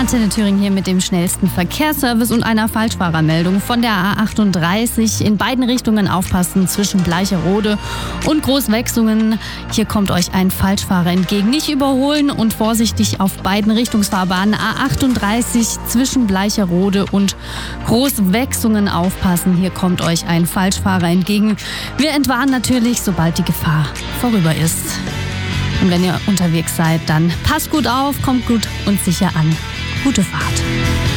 Antenne Thüringen hier mit dem schnellsten Verkehrsservice und einer Falschfahrermeldung von der A38. In beiden Richtungen aufpassen zwischen Bleicherode und Großwechsungen. Hier kommt euch ein Falschfahrer entgegen. Nicht überholen und vorsichtig auf beiden Richtungsfahrbahnen. A38 zwischen Bleicherode und Großwechsungen aufpassen. Hier kommt euch ein Falschfahrer entgegen. Wir entwarnen natürlich, sobald die Gefahr vorüber ist. Und wenn ihr unterwegs seid, dann passt gut auf, kommt gut und sicher an. Gute Fahrt.